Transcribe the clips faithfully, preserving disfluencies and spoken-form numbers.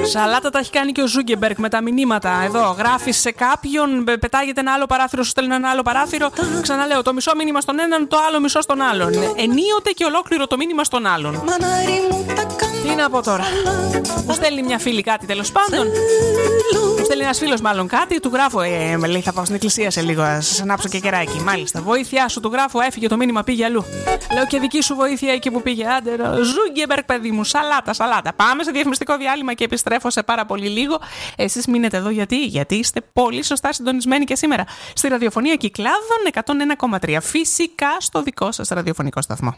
Σαλάτα τα έχει κάνει και ο Ζούγκεμπεργκ με τα μηνύματα. Εδώ γράφει σε κάποιον, πετάγεται ένα άλλο παράθυρο, σου στέλνει ένα άλλο παράθυρο. Ξαναλέω, το μισό μήνυμα στον έναν, το άλλο μισό στον άλλον. Ενίοτε και ολόκληρο το μήνυμα στον άλλον. Τι να πω τώρα. Μου στέλνει μια φίλη κάτι, τέλος πάντων. Μου στέλνει ένας φίλος μάλλον κάτι. Του γράφω, ε, με λέει, θα πάω στην εκκλησία σε λίγο. Θα σας ανάψω και κεράκι. Μάλιστα. Βοήθειά σου, του γράφω, έφυγε το μήνυμα, πήγε αλλού. Λέω και δική σου βοήθεια εκεί που πήγε. Άντε, Ζούγκεμπεργκ, παιδί μου, σαλάτα, σαλάτα. Πάμε σε διαφημιστικό διάλειμμα και επιστρέφω σε πάρα πολύ λίγο. Εσείς μείνετε εδώ γιατί, γιατί είστε πολύ σωστά συντονισμένοι και σήμερα στη ραδιοφωνία Κυκλάδων εκατόν ένα κόμμα τρία. Φυσικά στο δικό σας ραδιοφωνικό σταθμό.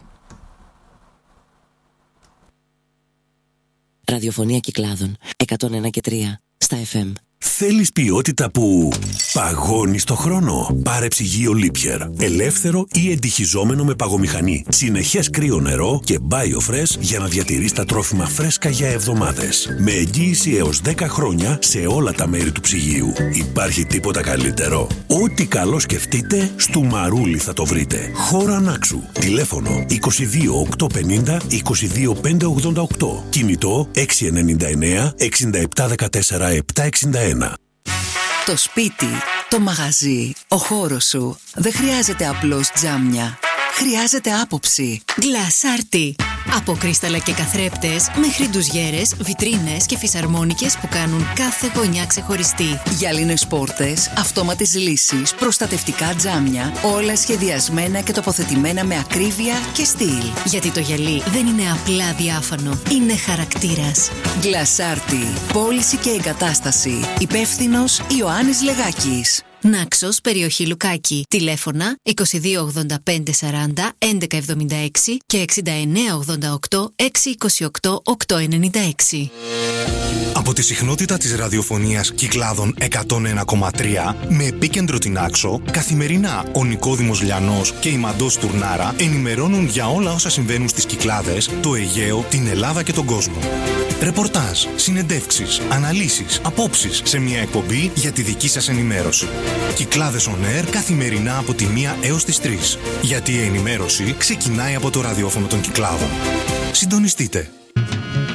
Ραδιοφωνία Κυκλάδων εκατόν ένα και τρία στα εφ εμ. Θέλεις ποιότητα που παγώνει στο χρόνο? Πάρε ψυγείο Liebherr. Ελεύθερο ή εντυχιζόμενο με παγομηχανή. Συνεχές κρύο νερό και BioFresh για να διατηρείς τα τρόφιμα φρέσκα για εβδομάδες. Με εγγύηση έως δέκα χρόνια σε όλα τα μέρη του ψυγείου. Υπάρχει τίποτα καλύτερο? Ό,τι καλό σκεφτείτε, στο Μαρούλι θα το βρείτε. Χώρα Νάξου. Τηλέφωνο είκοσι δύο οκτακόσια πενήντα είκοσι δύο πεντακόσια ογδόντα οκτώ. Κινητό έξι εννιά εννιά εξήντα επτά δεκατέσσερα επτακόσια εξήντα ένα. Το σπίτι, το μαγαζί, ο χώρος σου δεν χρειάζεται απλώς τζάμια. Χρειάζεται άποψη. Γκλασάρτι. Από κρίσταλα και καθρέπτες μέχρι ντουζιέρες, βιτρίνες και φυσαρμόνικες που κάνουν κάθε γωνιά ξεχωριστή. Γυάλινες πόρτες, αυτόματες λύσεις, προστατευτικά τζάμια, όλα σχεδιασμένα και τοποθετημένα με ακρίβεια και στυλ. Γιατί το γυαλί δεν είναι απλά διάφανο, είναι χαρακτήρας. Γκλασάρτι. Πώληση και εγκατάσταση. Υπεύθυνος Ιωάννης Λεγάκης. Νάξος, περιοχή Λουκάκη. Τηλέφωνα είκοσι δύο ογδόντα πέντε σαράντα έντεκα εβδομήντα έξι και εξήντα εννέα ογδόντα οκτώ έξι είκοσι οκτώ οκτακόσια ενενήντα έξι. Από τη συχνότητα της ραδιοφωνίας Κυκλάδων εκατόν ένα κόμμα τρία με επίκεντρο την Άξο, καθημερινά ο Νικόδημος Λιανός και η Μαντός Τουρνάρα ενημερώνουν για όλα όσα συμβαίνουν στις Κυκλάδες, το Αιγαίο, την Ελλάδα και τον κόσμο. Ρεπορτάζ, συνεντεύξεις, αναλύσεις, απόψεις σε μια εκπομπή για τη δική σας ενημέρωση. Κυκλάδες On Air καθημερινά από τη μία έως τις τρεις. Γιατί η ενημέρωση ξεκινάει από το ραδιόφωνο των Κυκλάδων. Συντονιστείτε.